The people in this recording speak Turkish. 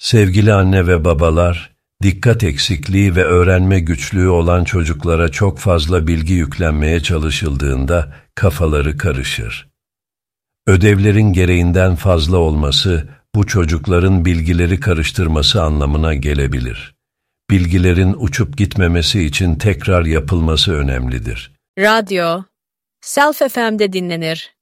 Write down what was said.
Sevgili anne ve babalar, dikkat eksikliği ve öğrenme güçlüğü olan çocuklara çok fazla bilgi yüklenmeye çalışıldığında kafaları karışır. Ödevlerin gereğinden fazla olması, bu çocukların bilgileri karıştırması anlamına gelebilir. Bilgilerin uçup gitmemesi için tekrar yapılması önemlidir. Radyo, Self FM'de dinlenir.